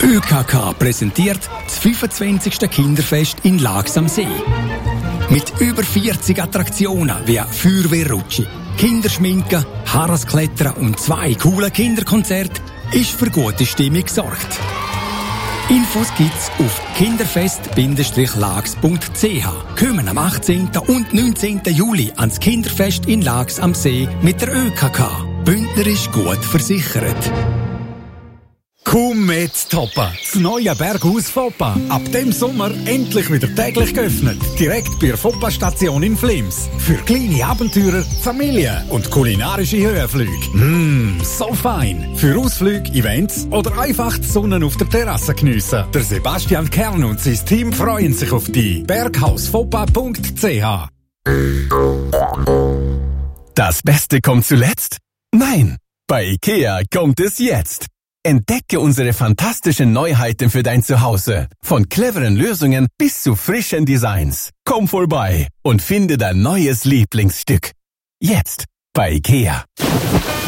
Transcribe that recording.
ÖKK präsentiert das 25. Kinderfest in Laax am See. Mit über 40 Attraktionen wie Feuerwehrrutsche, Kinderschminken, Harrasklettern und 2 coolen Kinderkonzerten ist für gute Stimmung gesorgt. Infos gibt's auf kinderfest-laax.ch. Kommen am 18. und 19. Juli ans Kinderfest in Laax am See mit der ÖKK. Bündner ist gut versichert. Komm mit toppen! Das neue Berghaus Foppa. Ab dem Sommer endlich wieder täglich geöffnet. Direkt bei der Foppa-Station in Flims. Für kleine Abenteurer, Familien und kulinarische Höhenflüge. So fein! Für Ausflüge, Events oder einfach die Sonne auf der Terrasse geniessen. Der Sebastian Kern und sein Team freuen sich auf dich. Berghausfoppa.ch. Das Beste kommt zuletzt? Nein! Bei IKEA kommt es jetzt! Entdecke unsere fantastischen Neuheiten für dein Zuhause. Von cleveren Lösungen bis zu frischen Designs. Komm vorbei und finde dein neues Lieblingsstück. Jetzt bei IKEA.